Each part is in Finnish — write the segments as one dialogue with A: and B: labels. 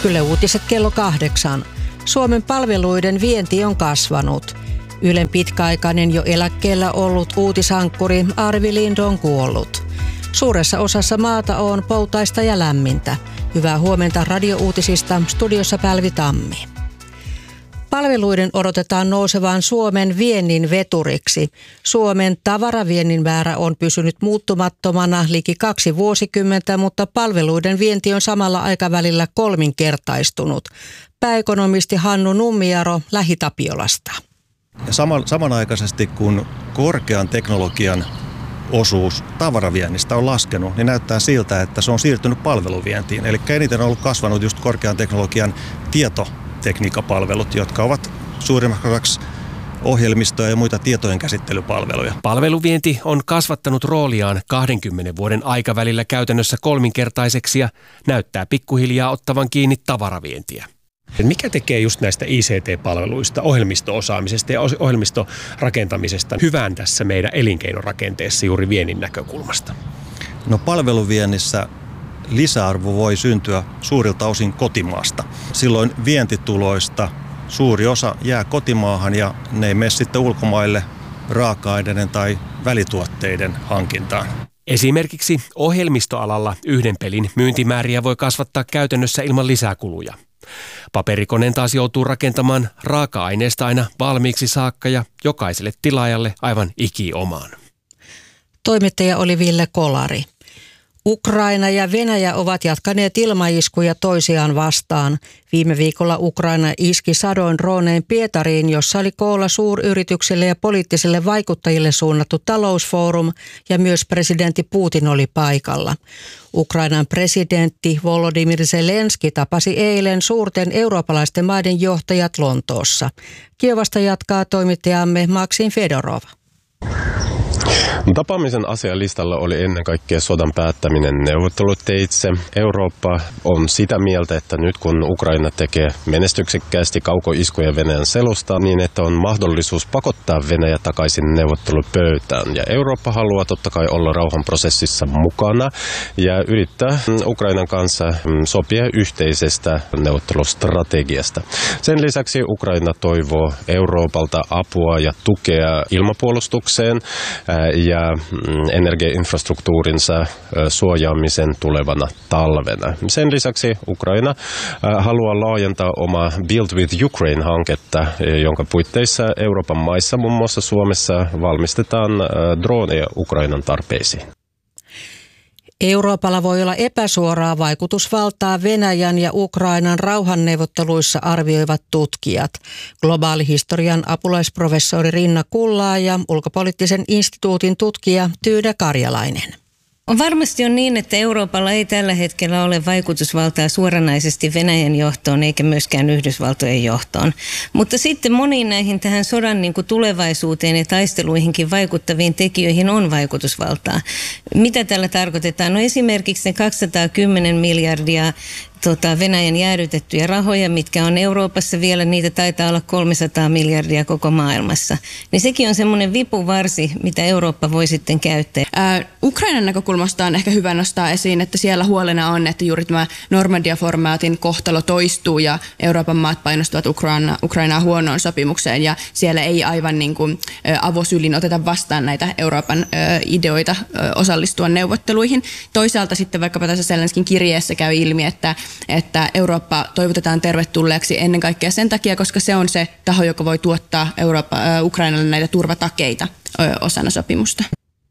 A: Yle Uutiset kello 8. Suomen palveluiden vienti on kasvanut. Ylen pitkäaikainen jo eläkkeellä ollut uutisankkuri Arvi Lind on kuollut. Suuressa osassa maata on poutaista ja lämmintä. Hyvää huomenta radiouutisista, studiossa Pälvi Tammi. Palveluiden odotetaan nousevan Suomen viennin veturiksi. Suomen tavaraviennin määrä on pysynyt muuttumattomana liki 2 vuosikymmentä, mutta palveluiden vienti on samalla aikavälillä kolminkertaistunut. Pääekonomisti Hannu Nummiaro Lähi-Tapiolasta.
B: Ja samanaikaisesti kun korkean teknologian osuus tavaraviennistä on laskenut, niin näyttää siltä, että se on siirtynyt palveluvientiin. Eli eniten on ollut kasvanut just korkean teknologian tietotekniikkapalvelut, jotka ovat suurimmaksi ohjelmistoja ja muita tietojen käsittelypalveluja.
C: Palveluvienti on kasvattanut rooliaan 20 vuoden aikavälillä käytännössä kolminkertaiseksi ja näyttää pikkuhiljaa ottavan kiinni tavaravientiä. Mikä tekee just näistä ICT-palveluista, ohjelmisto-osaamisesta ja ohjelmistorakentamisesta hyvän tässä meidän elinkeinorakenteessa juuri viennin näkökulmasta?
B: No palveluviennissä lisäarvo voi syntyä suurilta osin kotimaasta. Silloin vientituloista suuri osa jää kotimaahan ja ne ei mene sitten ulkomaille raaka-aineiden tai välituotteiden hankintaan.
C: Esimerkiksi ohjelmistoalalla yhden pelin myyntimääriä voi kasvattaa käytännössä ilman lisäkuluja. Paperikoneen taas joutuu rakentamaan raaka-aineesta aina valmiiksi saakka ja jokaiselle tilaajalle aivan ikiomaan.
A: Toimittaja oli Ville Kolari. Ukraina ja Venäjä ovat jatkaneet ilmaiskuja toisiaan vastaan. Viime viikolla Ukraina iski sadoin dronein Pietariin, jossa oli koolla suuryrityksille ja poliittisille vaikuttajille suunnattu talousfoorum ja myös presidentti Putin oli paikalla. Ukrainan presidentti Volodymyr Zelenski tapasi eilen suurten eurooppalaisten maiden johtajat Lontoossa. Kiovasta jatkaa toimittajamme Maksim Fedorov.
D: Tapaamisen asialistalla oli ennen kaikkea sodan päättäminen neuvotteluteitse. Eurooppa on sitä mieltä, että nyt kun Ukraina tekee menestyksekkäästi kaukoiskuja Venäjän selusta, niin että on mahdollisuus pakottaa Venäjä takaisin neuvottelupöytään. Ja Eurooppa haluaa totta kai olla rauhanprosessissa mukana ja yrittää Ukrainan kanssa sopia yhteisestä neuvottelustrategiasta. Sen lisäksi Ukraina toivoo Euroopalta apua ja tukea ilmapuolustukseen ja energiainfrastruktuurinsa suojaamisen tulevana talvena. Sen lisäksi Ukraina haluaa laajentaa omaa Build with Ukraine-hanketta, jonka puitteissa Euroopan maissa, muun muassa Suomessa, valmistetaan droneja Ukrainan tarpeisiin.
A: Euroopalla voi olla epäsuoraa vaikutusvaltaa Venäjän ja Ukrainan rauhanneuvotteluissa, arvioivat tutkijat. Globaalihistorian apulaisprofessori Rinna Kullaa ja ulkopoliittisen instituutin tutkija Tyydä Karjalainen.
E: Varmasti on niin, että Euroopalla ei tällä hetkellä ole vaikutusvaltaa suoranaisesti Venäjän johtoon eikä myöskään Yhdysvaltojen johtoon. Mutta sitten moniin näihin tähän sodan tulevaisuuteen ja taisteluihinkin vaikuttaviin tekijöihin on vaikutusvaltaa. Mitä tällä tarkoitetaan? No esimerkiksi ne 210 miljardia Venäjän jäädytettyjä rahoja, mitkä on Euroopassa vielä, niitä taitaa olla 300 miljardia koko maailmassa. Niin sekin on semmoinen vipuvarsi, mitä Eurooppa voi sitten käyttää.
F: Ukrainan näkökulmasta on ehkä hyvä nostaa esiin, että siellä huolena on, että juuri tämä Normandia-formaatin kohtalo toistuu ja Euroopan maat painostavat Ukrainaa huonoon sopimukseen ja siellä ei aivan niin kuin avosylin oteta vastaan näitä Euroopan ideoita osallistua neuvotteluihin. Toisaalta sitten vaikkapa tässä Zelenskin kirjeessä käy ilmi, että Eurooppa toivotetaan tervetulleeksi ennen kaikkea sen takia, koska se on se taho, joka voi tuottaa Ukrainalle näitä turvatakeita osana sopimusta.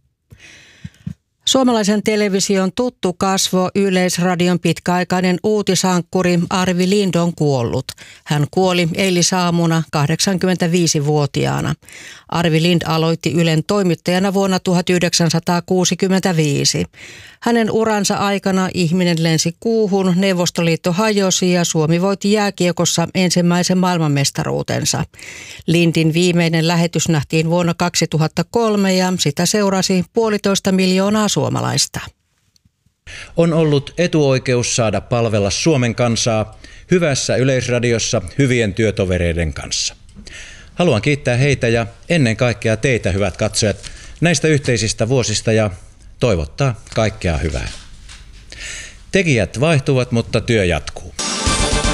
A: Suomalaisen television tuttu kasvo, Yleisradion pitkäaikainen uutisankkuri Arvi Lind on kuollut. Hän kuoli eilisaamuna 85-vuotiaana. Arvi Lind aloitti Ylen toimittajana vuonna 1965. Hänen uransa aikana ihminen lensi kuuhun, Neuvostoliitto hajosi ja Suomi voitti jääkiekossa ensimmäisen maailmanmestaruutensa. Lindin viimeinen lähetys nähtiin vuonna 2003 ja sitä seurasi 1,5 miljoonaa suomalaista.
G: On ollut etuoikeus saada palvella Suomen kansaa hyvässä Yleisradiossa hyvien työtovereiden kanssa. Haluan kiittää heitä ja ennen kaikkea teitä, hyvät katsojat, näistä yhteisistä vuosista ja toivottaa kaikkea hyvää. Tekijät vaihtuvat, mutta työ jatkuu.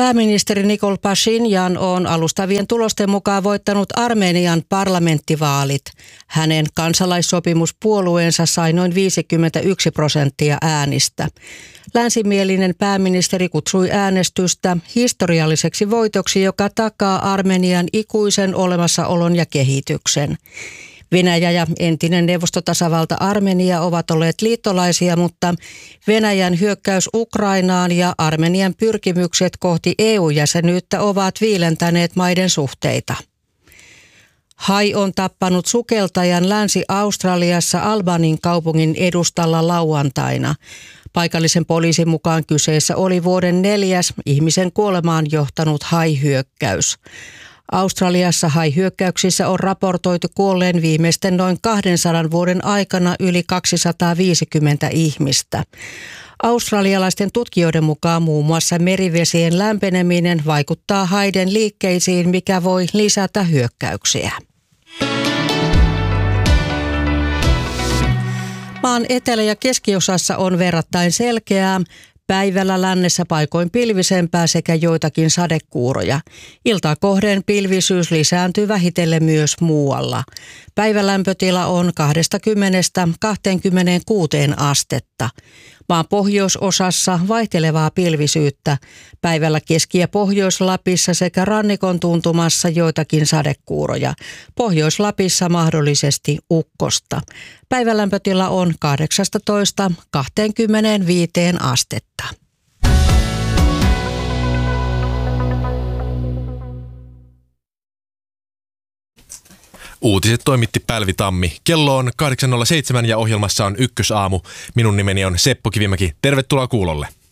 A: Pääministeri Nikol Pashinyan on alustavien tulosten mukaan voittanut Armenian parlamenttivaalit. Hänen kansalaissopimuspuolueensa sai noin 51% äänistä. Länsimielinen pääministeri kutsui äänestystä historialliseksi voitoksi, joka takaa Armenian ikuisen olemassaolon ja kehityksen. Venäjä ja entinen neuvostotasavalta Armenia ovat olleet liittolaisia, mutta Venäjän hyökkäys Ukrainaan ja Armenian pyrkimykset kohti EU-jäsenyyttä ovat viilentäneet maiden suhteita. Hai on tappanut sukeltajan Länsi-Australiassa Albanin kaupungin edustalla lauantaina. Paikallisen poliisin mukaan kyseessä oli vuoden 4. ihmisen kuolemaan johtanut haihyökkäys. Australiassa haihyökkäyksissä on raportoitu kuolleen viimeisten noin 200 vuoden aikana yli 250 ihmistä. Australialaisten tutkijoiden mukaan muun muassa merivesien lämpeneminen vaikuttaa haiden liikkeisiin, mikä voi lisätä hyökkäyksiä. Maan etelä- ja keskiosassa on verrattain selkeää. Päivällä lännessä paikoin pilvisempää sekä joitakin sadekuuroja. Iltaa kohden pilvisyys lisääntyy vähitellen myös muualla. Päivälämpötila on 20–26 astetta. Maan pohjoisosassa vaihtelevaa pilvisyyttä. Päivällä Keski- ja Pohjois-Lapissa sekä rannikon tuntumassa joitakin sadekuuroja. Pohjois-Lapissa mahdollisesti ukkosta. Päivälämpötila on 18–25 astetta.
H: Uutiset toimitti Pälvi Tammi. Kello on 8.07 ja ohjelmassa on Ykkösaamu. Minun nimeni on Seppo Kivimäki. Tervetuloa kuulolle.